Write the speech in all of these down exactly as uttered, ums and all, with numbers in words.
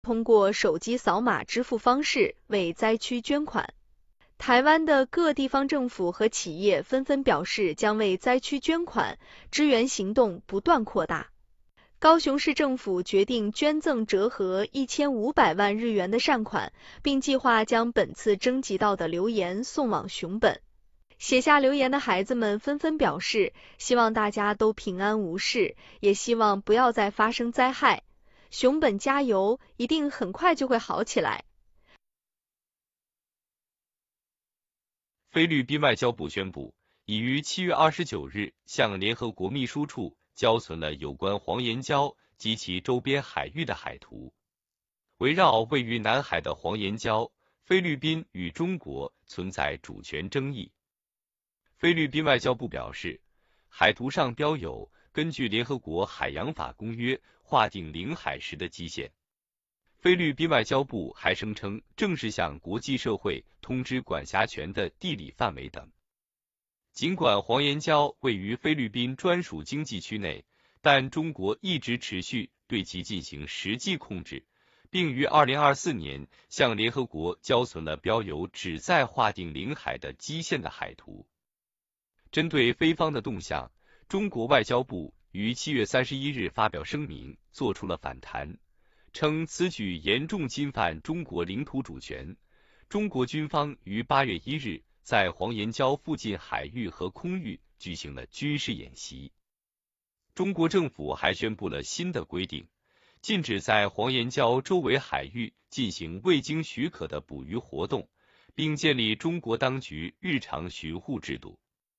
通过手机扫码支付方式为灾区捐款。台湾的各地方政府和企业纷纷表示将为灾区捐款，支援行动不断扩大。高雄市政府决定捐赠折合一千五百万日元的善款，并计划将本次征集到的留言送往熊本。写下留言的孩子们纷纷表示，希望大家都平安无事，也希望不要再发生灾害。熊本加油，一定很快就会好起来。 菲律宾外交部宣布，已于七月二十九日向联合国秘书处交存了有关黄岩礁及其周边海域的海图。围绕位于南海的黄岩礁，菲律宾与中国存在主权争议。菲律宾外交部表示，海图上标有根据联合国海洋法公约划定领海时的基线。菲律宾外交部还声称，正式向国际社会通知管辖权的地理范围等。尽管黄岩礁位于菲律宾专属经济区内，但中国一直持续对其进行实际控制，并于二零二四年向联合国交存了标有旨在划定领海的基线的海图。针对菲方的动向，中国外交部于七月三十一日发表声明，做出了反弹，称此举严重侵犯中国领土主权。中国军方于八月一日在黄岩礁附近海域和空域举行了军事演习。中国政府还宣布了新的规定，禁止在黄岩礁周围海域进行未经许可的捕鱼活动，并建立中国当局日常巡护制度。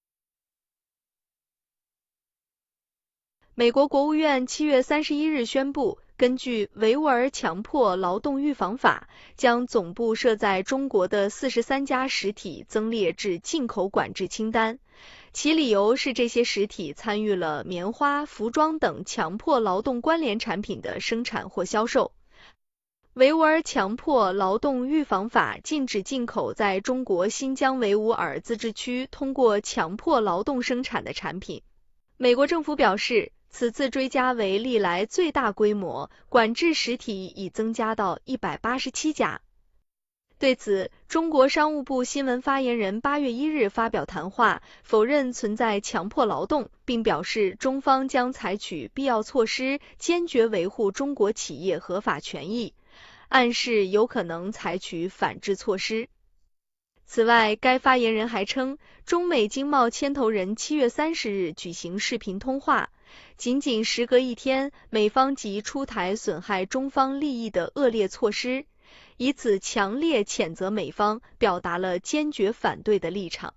美国国务院七月三十一日宣布，根据维吾尔强迫劳动预防法，将总部设在中国的四十三家实体增列至进口管制清单，其理由是这些实体参与了棉花、服装等强迫劳动关联产品的生产或销售。维吾尔强迫劳动预防法禁止进口在中国新疆维吾尔自治区通过强迫劳动生产的产品。美国政府表示，此次追加为历来最大规模，管制实体已增加到一百八十七家。对此，中国商务部新闻发言人八月一日发表谈话，否认存在强迫劳动，并表示中方将采取必要措施，坚决维护中国企业合法权益，暗示有可能采取反制措施。此外，该发言人还称，中美经贸牵头人七月三十日举行视频通话，仅仅时隔一天，美方即出台损害中方利益的恶劣措施，以此强烈谴责美方，表达了坚决反对的立场。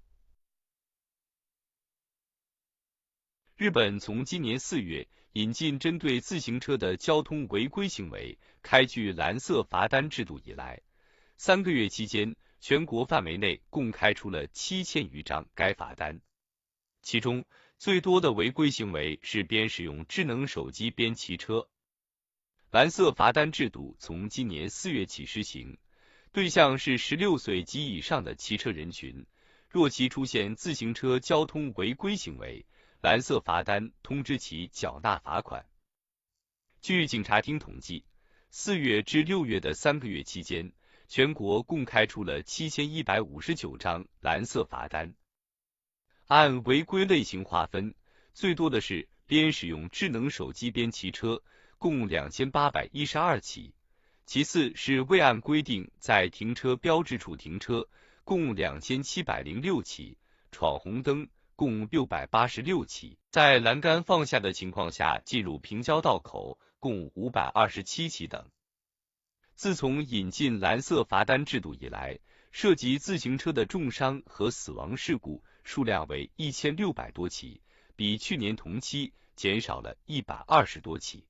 日本从今年四月引进针对自行车的交通违规行为开具蓝色罚单制度以来，三个月期间，全国范围内共开出了七千余张该罚单，其中最多的违规行为是边使用智能手机边骑车。蓝色罚单制度从今年四月起施行，对象是十六岁及以上的骑车人群，若其出现自行车交通违规行为，蓝色罚单通知其缴纳罚款。据警察厅统计，四月至六月的三个月期间，全国共开出了七千一百五十九张蓝色罚单。按违规类型划分，最多的是边使用智能手机边骑车，共两千八百一十二起，其次是未按规定在停车标志处停车，共两千七百零六起，闯红灯共六百八十六起，在栏杆放下的情况下进入平交道口共五百二十七起等。自从引进蓝色罚单制度以来，涉及自行车的重伤和死亡事故数量为一千六百多起，比去年同期减少了一百二十多起。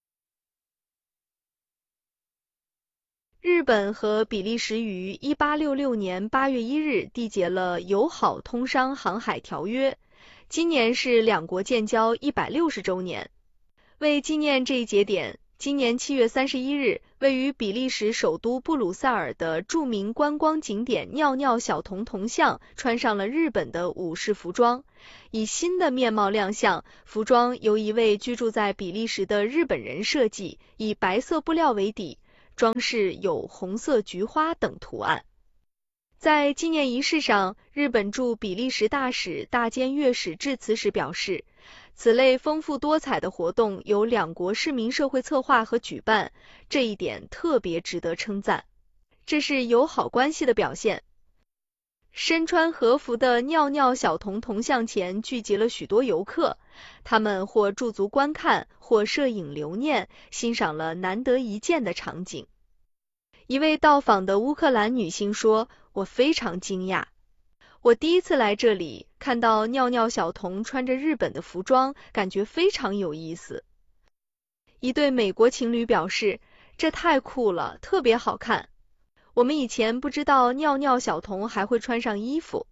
日本和比利时于一八六六年八月一日缔结了友好通商航海条约，今年是两国建交一百六十周年。为纪念这一节点，今年七月三十一日，位于比利时首都布鲁塞尔的著名观光景点尿尿小童铜像穿上了日本的武士服装，以新的面貌亮相。服装由一位居住在比利时的日本人设计，以白色布料为底， 装饰有红色菊花等图案。在纪念仪式上，日本驻比利时大使大间悦史致辞时表示，此类丰富多彩的活动由两国市民社会策划和举办，这一点特别值得称赞，这是友好关系的表现。身穿和服的尿尿小童铜像前聚集了许多游客，他们或驻足观看，或摄影留念，欣赏了难得一见的场景。一位到访的乌克兰女性说，我非常惊讶，我第一次来这里，看到尿尿小童穿着日本的服装，感觉非常有意思。一对美国情侣表示，这太酷了，特别好看。我们以前不知道尿尿小童还会穿上衣服。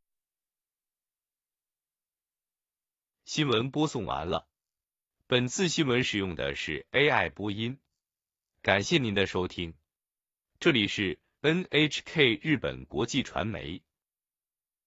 新闻播送完了。本次新闻使用的是 A I 播音。感谢您的收听。这里是 N H K 日本国际传媒。